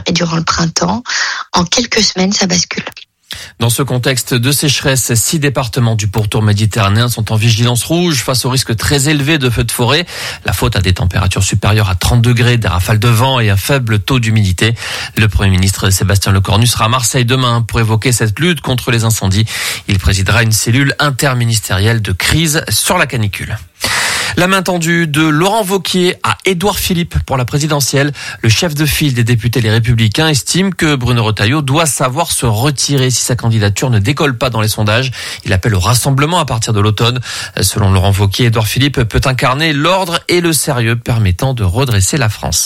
et durant le printemps. En quelques semaines, ça bascule. Dans ce contexte de sécheresse, 6 départements du pourtour méditerranéen sont en vigilance rouge face au risque très élevé de feux de forêt. La faute à des températures supérieures à 30 degrés, des rafales de vent et un faible taux d'humidité. Le Premier ministre Sébastien Lecornu sera à Marseille demain pour évoquer cette lutte contre les incendies. Il présidera une cellule interministérielle de crise sur la canicule. La main tendue de Laurent Wauquiez à Édouard Philippe pour la présidentielle. Le chef de file des députés Les Républicains estime que Bruno Retailleau doit savoir se retirer si sa candidature ne décolle pas dans les sondages. Il appelle au rassemblement à partir de l'automne. Selon Laurent Wauquiez, Édouard Philippe peut incarner l'ordre et le sérieux permettant de redresser la France.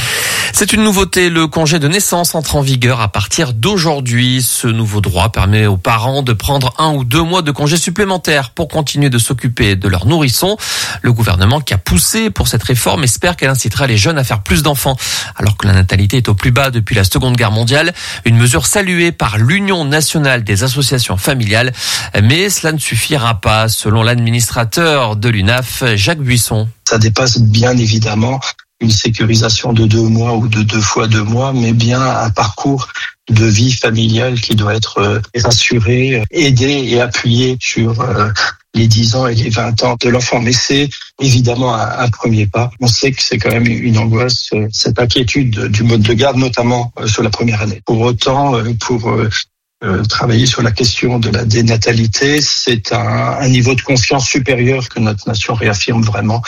C'est une nouveauté, le congé de naissance entre en vigueur à partir d'aujourd'hui. Ce nouveau droit permet aux parents de prendre 1 ou 2 mois de congé supplémentaires pour continuer de s'occuper de leurs nourrissons. Le gouvernement qui a poussé pour cette réforme espère qu'elle incitera les jeunes à faire plus d'enfants. Alors que la natalité est au plus bas depuis la Seconde Guerre mondiale, une mesure saluée par l'Union nationale des associations familiales. Mais cela ne suffira pas, selon l'administrateur de l'UNAF, Jacques Buisson. Ça dépasse bien évidemment une sécurisation de 2 mois ou de 2 fois 2 mois, mais bien un parcours de vie familiale qui doit être rassuré, aidé et appuyé sur les 10 ans et les 20 ans de l'enfant. Mais c'est évidemment un premier pas. On sait que c'est quand même une angoisse, cette inquiétude du mode de garde, notamment sur la première année. Pour autant, pour travailler sur la question de la dénatalité, c'est un niveau de confiance supérieur que notre nation réaffirme vraiment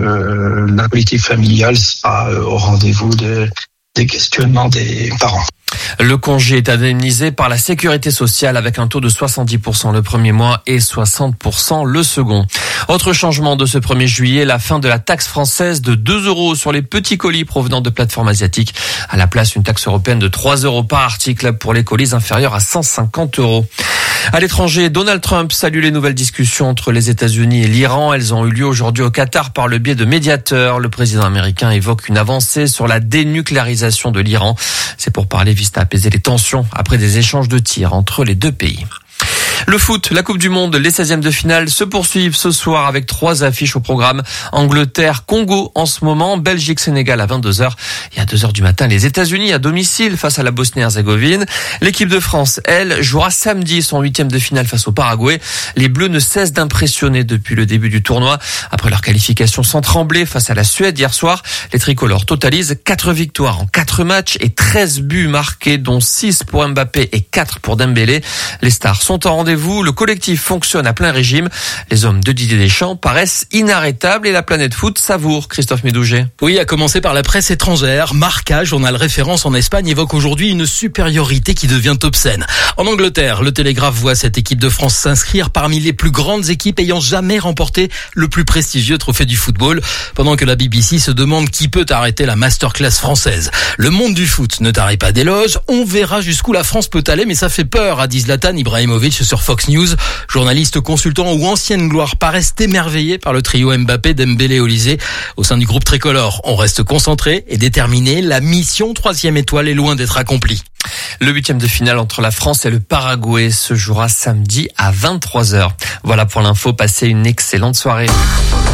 que la politique familiale sera au rendez-vous des questionnements des parents. Le congé est indemnisé par la sécurité sociale avec un taux de 70% le premier mois et 60% le second. Autre changement de ce 1er juillet, la fin de la taxe française de 2 € sur les petits colis provenant de plateformes asiatiques. À la place, une taxe européenne de 3 € par article pour les colis inférieurs à 150 €. À l'étranger, Donald Trump salue les nouvelles discussions entre les États-Unis et l'Iran. Elles ont eu lieu aujourd'hui au Qatar par le biais de médiateurs. Le président américain évoque une avancée sur la dénucléarisation de l'Iran. C'est pour parler vise à apaiser les tensions après des échanges de tirs entre les deux pays. Le foot, la Coupe du Monde, les 16e de finale se poursuivent ce soir avec 3 affiches au programme. Angleterre-Congo en ce moment, Belgique-Sénégal à 22h et à 2h du matin les États-Unis à domicile face à la Bosnie-Herzégovine. L'équipe de France, elle, jouera samedi son 8e de finale face au Paraguay. Les Bleus ne cessent d'impressionner depuis le début du tournoi. Après leur qualification sans trembler face à la Suède hier soir, les tricolores totalisent 4 victoires en 4 matchs et 13 buts marqués, dont 6 pour Mbappé et 4 pour Dembélé. Les stars sont en rendez-vous. Le collectif fonctionne à plein régime. Les hommes de Didier Deschamps paraissent inarrêtables et la planète foot savoure. Christophe Médouget. Oui, à commencer par la presse étrangère. Marca, journal référence en Espagne, évoque aujourd'hui une supériorité qui devient obscène. En Angleterre, le Télégraphe voit cette équipe de France s'inscrire parmi les plus grandes équipes ayant jamais remporté le plus prestigieux trophée du football, pendant que la BBC se demande qui peut arrêter la masterclass française. Le monde du foot ne tarit pas d'éloges. On verra jusqu'où la France peut aller, mais ça fait peur, a dit Zlatan Ibrahimovic sur Fox News. Journalistes, consultants ou anciennes gloires paraissent émerveillés par le trio Mbappé, Dembélé, Olysée. Au sein du groupe tricolore, on reste concentré et déterminé. La mission 3e étoile est loin d'être accomplie. Le 8e de finale entre la France et le Paraguay se jouera samedi à 23h. Voilà pour l'info, passez une excellente soirée.